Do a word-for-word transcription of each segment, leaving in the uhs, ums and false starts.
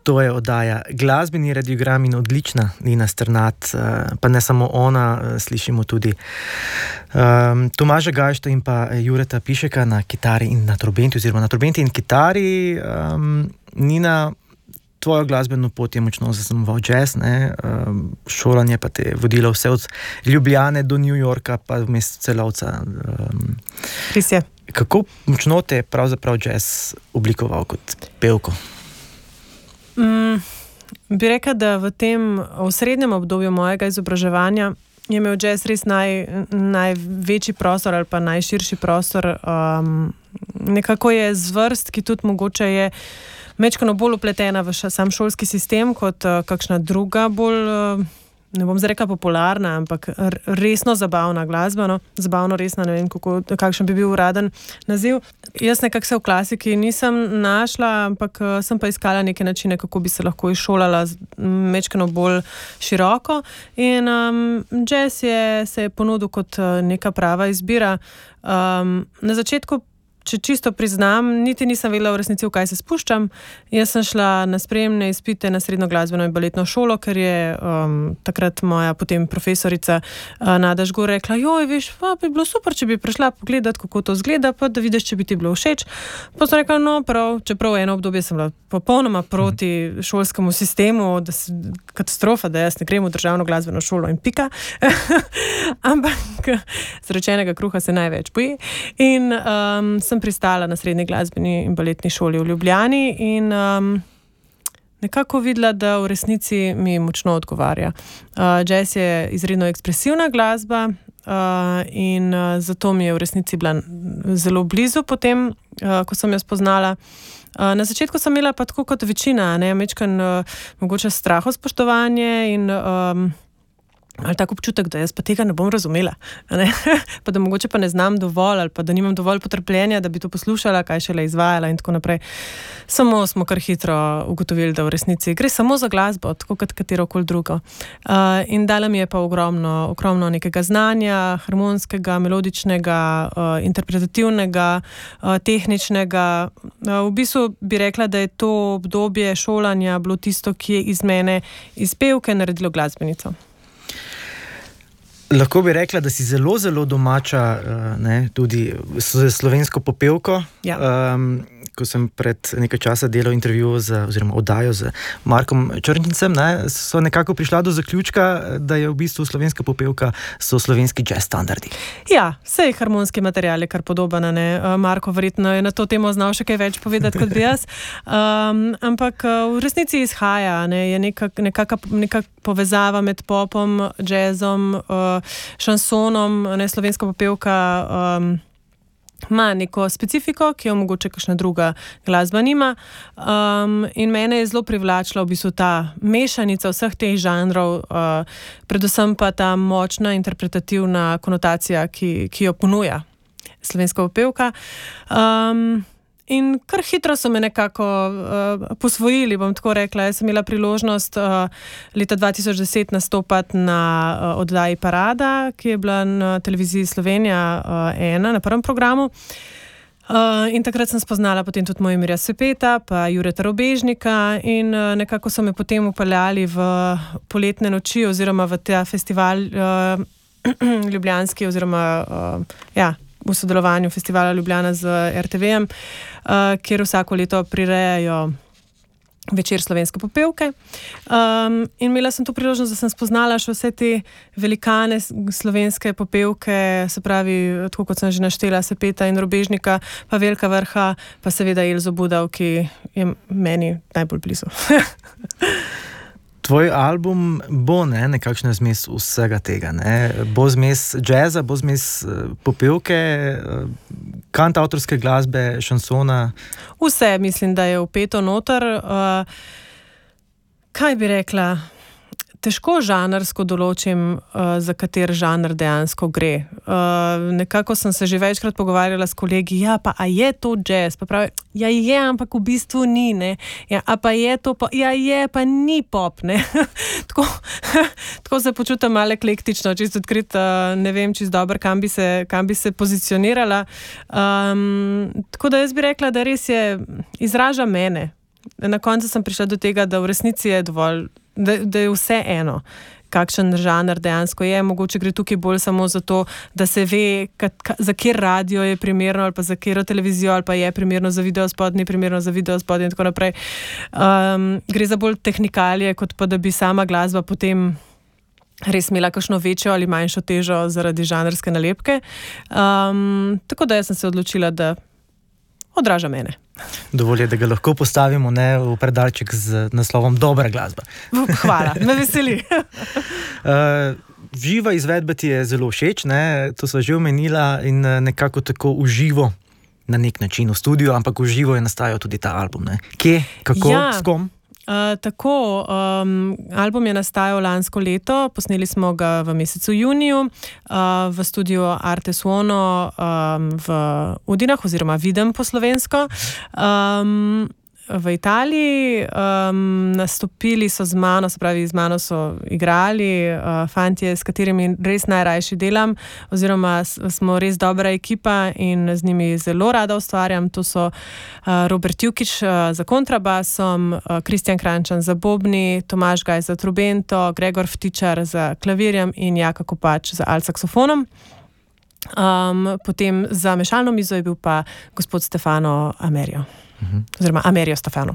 To je oddaja Glasbeni radiogram in odlična Nina Strnad, pa ne samo ona, slišimo tudi um, Tomaža Gajšta in pa Jureta Pišeka na kitari in na trobenti, oziroma na trobenti in kitari. Um, Nina, tvojo glasbeno pot je močno zaznamoval jazz, ne? Um, šolanje pa te je vodilo vse od Ljubljane do New Yorka, pa vmes celovca. Um, Res je. Kako močno te je pravzaprav jazz oblikoval kot pevko? Mm, bi rekla, da v tem osrednjem obdobju mojega izobraževanja je imel jazz res naj, največji prostor ali pa najširši prostor. Um, nekako je zvrst, ki tudi mogoče je mečkano bolj upletena v sam šolski sistem kot uh, kakšna druga bolj, uh, ne bom zdaj rekla popularna, ampak resno zabavna glasba, no? Zabavno resna, ne vem, kako, kakšen bi bil uraden naziv. Jaz nekako se v klasiki nisem našla, ampak uh, sem pa iskala neke načine, kako bi se lahko izšolala mečkano bolj široko. In um, jazz je, se je ponudil kot uh, neka prava izbira. Um, na začetku, če čisto priznam, niti nisem vedela v resnici, v kaj se spuščam. Jaz sem šla na sprejemne izpite na srednjo glasbeno in baletno šolo, ker je um, takrat moja potem profesorica uh, Nada Žgur rekla, joj, veš, pa bi bilo super, če bi prišla pogledati, kako to zgleda, pa da vidiš, če bi ti bilo všeč. Pa sem rekla, no, prav, čeprav eno obdobje sem bila popolnoma proti šolskemu sistemu, da se katastrofa, da jaz ne grem v državno glasbeno šolo in pika. Ampak zrečenega kruha se največ boji. In um, sem pristala na srednji glasbeni in baletni šoli v Ljubljani in um, nekako videla, da v resnici mi močno odgovarja. Uh, jazz je izredno ekspresivna glasba uh, in uh, zato mi je v resnici bila zelo blizu potem, uh, ko sem jo spoznala. Uh, na začetku sem imela pa tako kot večina, ne, mečkan uh, mogoče straho spoštovanje in um, ali tako občutek, da jaz pa tega ne bom razumela, ne? Pa da mogoče pa ne znam dovolj ali pa da nimam dovolj potrpljenja, da bi to poslušala, kaj šele izvajala in tako naprej. Samo smo kar hitro ugotovili, da v resnici gre samo za glasbo, tako kot katerokoli drugo. Uh, in dala mi je pa ogromno, ogromno nekega znanja, harmonskega, melodičnega, uh, interpretativnega, uh, tehničnega. Uh, v bistvu bi rekla, da je to obdobje šolanja bilo tisto, ki je iz mene iz pevke naredilo glasbenico. Lahko bi rekla, da si zelo, zelo domača, ne, tudi s slovensko popevko. Ja. Um, ko sem pred nekaj časa delal intervju z, oziroma oddajo z Markom Črncem, ne, so nekako prišla do zaključka, da je v bistvu slovenska popevka so slovenski jazz standardi. Ja, sej harmonski material je kar podoben, ne. Marko verjetno je na to temo znal še kaj več povedati kot bi jaz. Um, ampak v resnici izhaja, ne, je nekak, nekaka, nekak povezava med popom, jazzom, uh, šansonom, ne, slovenska popevka um, ima neko specifiko, ki jo mogoče kakšna druga glasba nima. Um, in mene je zelo privlačila v bistvu ta mešanica vseh teh žanrov, uh, predvsem pa ta močna interpretativna konotacija, ki, ki jo ponuja slovenska popevka. Um, In kar hitro so me nekako uh, posvojili, bom tako rekla. Jaz sem imela priložnost uh, leta dva tisoč deset nastopati na uh, oddaji Parada, ki je bila na televiziji Slovenija uh, ena, na prvem programu. Uh, in takrat sem spoznala potem tudi Mojimirja Sepeta, pa Jureta Robežnika in uh, nekako so me potem upeljali v poletne noči oziroma v ta festival uh, ljubljanski oziroma uh, ja, v sodelovanju festivala Ljubljana z er te ve-em, uh, kjer vsako leto prirejajo večer slovenske popevke. Um, in imela sem to priložnost, da sem spoznala še vse te velikane slovenske popevke, se pravi, tako kot sem že naštela, Sepeta in Robežnika, pa Velka Vrha, pa seveda Elzo Budov, ki je meni najbolj blizu. Tvoj album bo, ne, nekakšna zmes vsega tega, ne? Bo zmes jazza, bo zmes popevke, kantavtorske glasbe, šansona. Vse mislim, da je vpeto noter. Uh, kaj bi rekla? Težko žanrsko določim, uh, za kater žanr dejansko gre. Uh, nekako sem se že večkrat pogovarjala s kolegi, ja, pa a je to jazz? Pa pravi, ja je, ampak v bistvu ni, ne. Ja, a pa je to, pa, ja je, pa ni pop, ne. tako, tako se počutam malo eklektično, čisto odkrit, uh, ne vem čisto dobro, kam bi se, kam bi se pozicionirala. Um, tako da jaz bi rekla, da res je, izraža mene. na koncu sem prišla do tega, da v resnici je dovolj, da, da je vse eno, kakšen žanr dejansko je. Mogoče gre tukaj bolj samo za to, da se ve, ka, ka, za kjer radio je primerno ali pa za kjer televizijo ali pa je primerno za videospot, ni primerno za videospot in tako naprej. Um, gre za bolj tehnikalije, kot pa da bi sama glasba potem res imela kakšno večjo ali manjšo težo zaradi žanrske nalepke. Um, tako da jaz sem se odločila, da odraža mene. Dovolj je, da ga lahko postavimo ne, v predalček z naslovom Dobra glasba. Hvala, me veseli. uh, živa izvedba ti je zelo všeč, ne? To sva že omenila in nekako tako uživo na nek način v studiu, ampak uživo je nastajal tudi ta album. Ne? Kje, kako, ja. S kom? Uh, tako, um, album je nastajal lansko leto, posneli smo ga v mesecu juniju uh, v studiu Arte Suono um, v Udinah oziroma Videm po slovensko. Um, v Italiji um, nastopili so z mano, se pravi z mano so igrali uh, fantje, s katerimi res najrajši delam oziroma smo res dobra ekipa in z njimi zelo rada ustvarjam. To so uh, Robert Jukič uh, za kontrabasom, uh, Kristjan Krančan za bobni, Tomaž Gaj za trubento, Gregor Vtičar za klavirjem in Jaka Kopač za alt saksofonom. Um, potem za mešalno mizo je bil pa gospod Stefano Amerio. Uhum. Oziroma Amerio Stefano.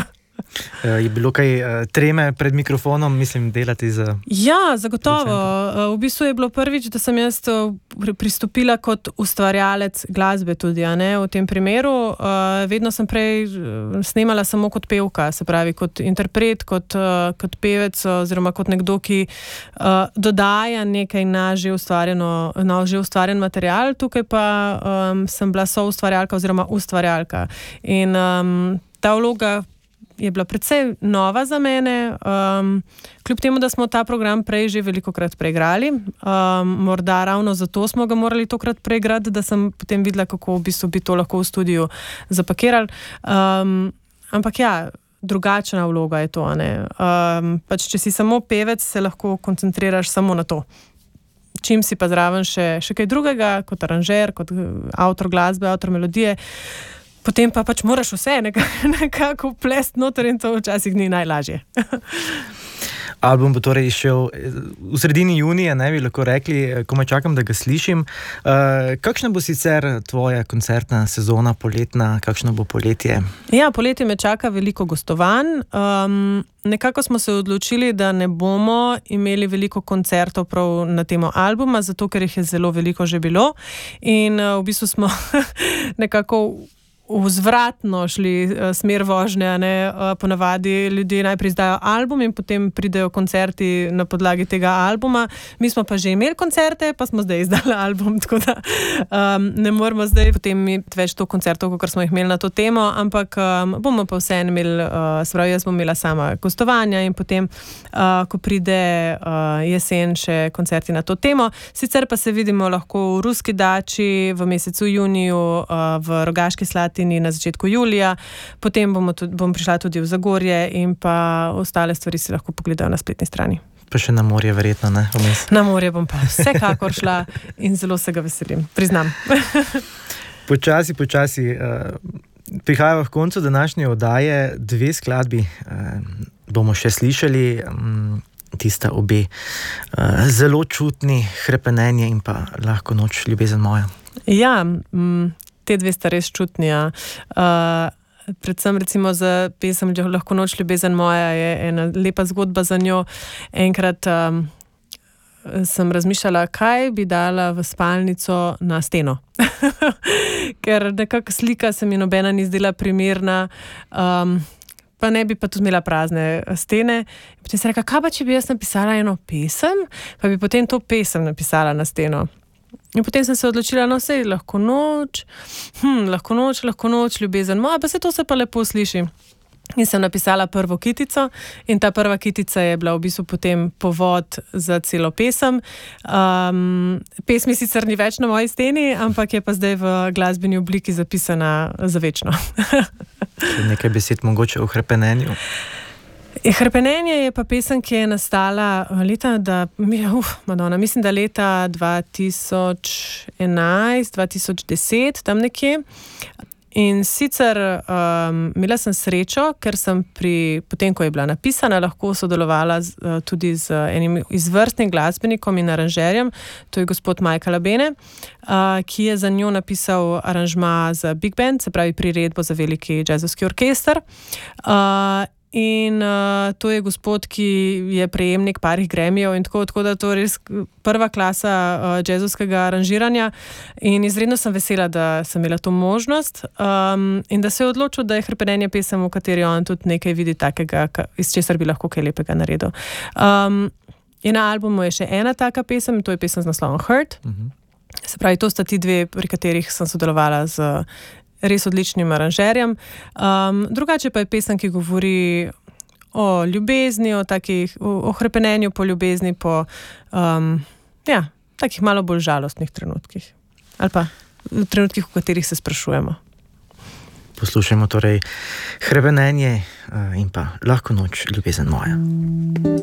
Je bilo kaj treme pred mikrofonom, mislim, delati za... Ja, zagotovo. V bistvu je bilo prvič, da sem jaz pristopila kot ustvarjalec glasbe tudi, a ne, v tem primeru. Vedno sem prej snemala samo kot pevka, se pravi kot interpret, kot, kot pevec oziroma kot nekdo, ki dodaja nekaj na že ustvarjeno, na že ustvarjen material. Tukaj pa um, sem bila soustvarjalka oziroma ustvarjalka. In um, ta vloga je bila precej nova za mene, um, kljub temu, da smo ta program prej že velikokrat preigrali. Um, morda ravno zato smo ga morali tokrat preigrati, da sem potem videla, kako v bistvu bi to lahko v studiu zapakirali. Um, ampak ja, drugačna vloga je to. Ne? Um, pač, če si samo pevec, se lahko koncentriraš samo na to. Čim si pa zraven še, še kaj drugega, kot aranžer, kot avtor glasbe, avtor melodije, potem pa pač moraš vse nekako, nekako plest noter in to včasih ni najlažje. Album bo torej išel v sredini junija, ne bi lahko rekli, komaj čakam, da ga slišim. Uh, kakšna bo sicer tvoja koncertna sezona poletna, kakšno bo poletje? Ja, poletje me čaka veliko gostovanj. Um, nekako smo se odločili, da ne bomo imeli veliko koncertov prav na temo albuma, zato ker jih je zelo veliko že bilo. In uh, v bistvu smo nekako vzvratno šli uh, smer vožnje, ne, uh, ponavadi ljudje najprej izdajo album in potem pridejo koncerti na podlagi tega albuma. Mi smo pa že imeli koncerte, pa smo zdaj izdali album, tako da um, ne moramo zdaj potem imeti več to koncertov, kot smo jih imeli na to temo, ampak um, bomo pa vseeno imeli, uh, se pravi, jaz bom imela sama gostovanja in potem, uh, ko pride uh, jesen, še koncerti na to temo. Sicer pa se vidimo lahko v Ruski dači v mesecu juniju, uh, v Rogaški Slatini na začetku julija, potem bomo tudi, bom prišla tudi v Zagorje in pa ostale stvari si lahko pogledajo na spletni strani. Pa še na morje verjetno, ne? Vmes. Na morje bom pa vsekakor šla in zelo se ga veselim, priznam. Počasi, počasi uh, prihajava v koncu današnje oddaje, dve skladbi uh, bomo še slišali, um, tista obe uh, zelo čutni, Hrepenenje in pa Lahko noč, ljubezen moja. Ja, mm, te dve sta res čutni. Ja. Uh, predvsem recimo za pesem Lahko noč, ljubezen moja je ena lepa zgodba za njo. Enkrat um, sem razmišljala, kaj bi dala v spalnico na steno. Ker nekako slika se mi nobena ni zdela primerna, um, pa ne bi pa tudi imela prazne stene. Potem sem rekla, kaj pa če bi jaz napisala eno pesem, pa bi potem to pesem napisala na steno. In potem sem se odločila, no sej, lahko noč, hm, lahko noč, lahko noč, ljubezen moja, pa se to se pa lepo sliši. In sem napisala prvo kitico in ta prva kitica je bila v bistvu potem povod za celo pesem. Um, pesmi sicer ni več na moji steni, ampak je pa zdaj v glasbeni obliki zapisana za večno. Nekaj besed mogoče o Hrepenenju. Hrepenenje je pa pesem, ki je nastala leta, da, uf, Madonna, mislim, da leta dva tisoč enajst, dva tisoč deset, tam nekje. In sicer um, imela sem srečo, ker sem pri, potem, ko je bila napisana, lahko sodelovala z, uh, tudi z enim izvrstnim glasbenikom in aranžerjem, to je gospod Michael Labene, uh, ki je za njo napisal aranžma za Big Band, se pravi priredbo za veliki jazzovski orkester. Uh, In uh, to je gospod, ki je prejemnik parih Grammyjev in tako, tako da to je res prva klasa uh, jazzovskega aranžiranja in izredno sem vesela, da sem imela to možnost um, in da se je odločil, da je Hrepenenje pesem, v kateri on tudi nekaj vidi takega, iz česar bi lahko kaj lepega naredil. Um, in na albumu je še ena taka pesem, to je pesem z naslovom Hurt. Uh-huh. Se pravi, to sta ti dve, pri katerih sem sodelovala z res odličnim aranžerjem. Um, drugače pa je pesem, ki govori o ljubezni, o, takih, o, o hrepenenju po ljubezni, po um, ja, takih malo bolj žalostnih trenutkih. Ali pa v trenutkih, v katerih se sprašujemo. Poslušajmo torej Hrepenenje in pa Lahko noč, ljubezen moja.